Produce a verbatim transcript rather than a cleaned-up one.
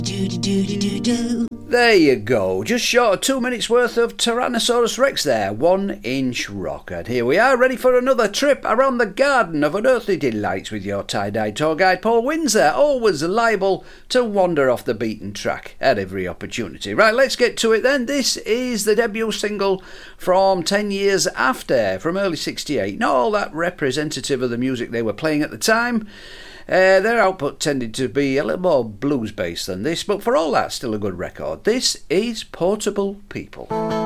There you go, just short of two minutes worth of Tyrannosaurus Rex there, one inch rock. And here we are, ready for another trip around the garden of unearthly delights with your tie-dyed tour guide Paul Windsor, always liable to wander off the beaten track at every opportunity. Right, let's get to it then. This is the debut single from ten years after, from early sixty-eight. Not all that representative of the music they were playing at the time. Uh, their output tended to be a little more blues-based than this, but for all that, still a good record. This is Portable People.